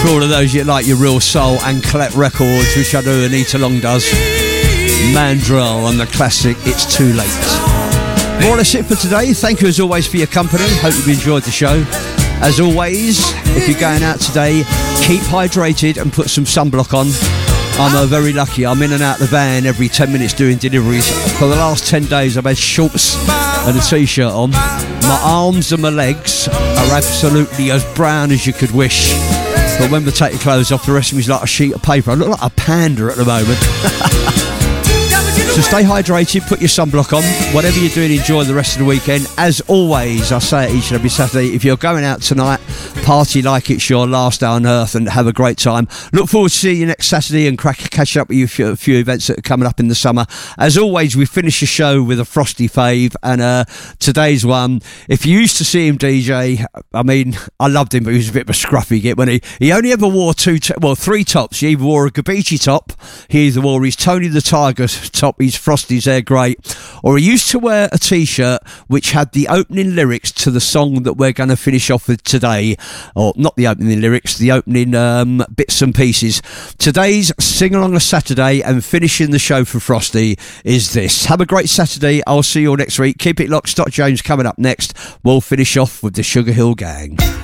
For all of those you like your Real Soul and collect records, which I know Anita Long does, Mandrel on the classic It's Too Late. More or less it for today. Thank you as always for your company. Hope you've enjoyed the show. As always, if you're going out today, keep hydrated and put some sunblock on. I'm very lucky. I'm in and out the van every 10 minutes doing deliveries. For the last 10 days I've had shorts and a t-shirt on. My arms and my legs are absolutely as brown as you could wish. But when we take the clothes off, the rest of me is like a sheet of paper. I look like a panda at the moment. So stay hydrated, put your sunblock on. Whatever you're doing, enjoy the rest of the weekend. As always, I say it each and every Saturday, if you're going out tonight, party like it's your last day on earth and have a great time. Look forward to seeing you next Saturday and catch up with you for a few events that are coming up in the summer. As always, we finish the show with a Frosty fave, and today's one, if you used to see him DJ, I mean, I loved him, but he was a bit of a scruffy git when he only ever wore three tops. He either wore a Gabechi top, he either wore his Tony the Tiger top, his Frosties, they're great, or he used to wear a t-shirt which had the opening lyrics to the song that we're going to finish off with today, or not the opening lyrics, the opening bits and pieces. Today's Sing Along a Saturday and finishing the show for Frosty is this. Have a great Saturday. I'll see you all next week. Keep it locked. Stock James coming up next. We'll finish off with the Sugar Hill Gang.